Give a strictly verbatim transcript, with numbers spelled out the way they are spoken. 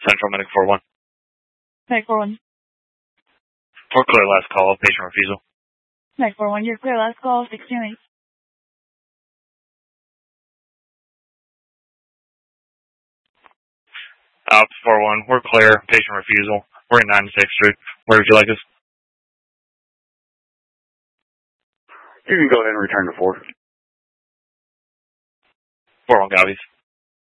Central Medic four one. Medic four one. For clear last call, patient refusal. Medic four one, you're clear last call, sixteen eight. Alps four one, we're clear, patient refusal. We're in ninety-sixth Street. Where would you like us? You can go ahead and return to four. four one copies.